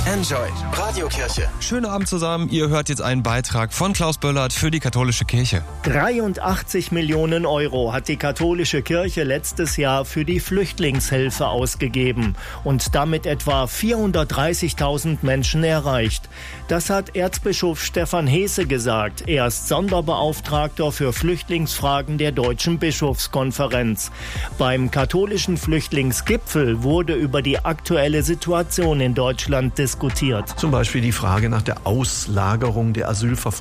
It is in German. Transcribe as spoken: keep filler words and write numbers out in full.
Enjoy. Radiokirche. Schönen Abend zusammen. Ihr hört jetzt einen Beitrag von Klaus Böllert für die katholische Kirche. dreiundachtzig Millionen Euro hat die katholische Kirche letztes Jahr für die Flüchtlingshilfe ausgegeben und damit etwa vierhundertdreißigtausend Menschen erreicht. Das hat Erzbischof Stefan Heese gesagt. Er ist Sonderbeauftragter für Flüchtlingsfragen der Deutschen Bischofskonferenz. Beim katholischen Flüchtlingsgipfel wurde über die aktuelle Situation in Deutschland diskutiert. Zum Beispiel die Frage nach der Auslagerung der Asylverfahren